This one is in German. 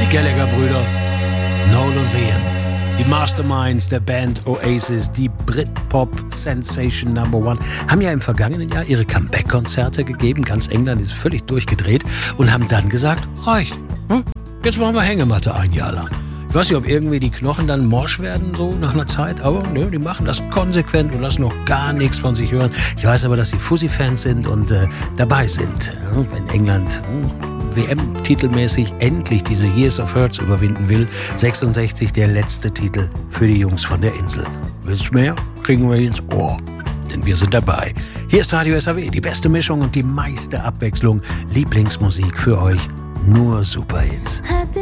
Gallagher-Brüder, Noel und Liam, die Masterminds der Band Oasis, die Britpop-Sensation Number One, haben ja im vergangenen Jahr ihre Comeback-Konzerte gegeben. Ganz England ist völlig durchgedreht und haben dann gesagt, reicht, jetzt machen wir Hängematte ein Jahr lang. Ich weiß nicht, ob irgendwie die Knochen dann morsch werden, so nach einer Zeit, aber nö, die machen das konsequent und lassen noch gar nichts von sich hören. Ich weiß aber, dass sie Fuzzy-Fans sind und dabei sind, wenn England WM-titelmäßig endlich diese Years of Hurts überwinden will. 66 der letzte Titel für die Jungs von der Insel. Willst du mehr? Kriegen wir ins Ohr. Denn wir sind dabei. Hier ist Radio SAW, die beste Mischung und die meiste Abwechslung. Lieblingsmusik für euch, nur Superhits.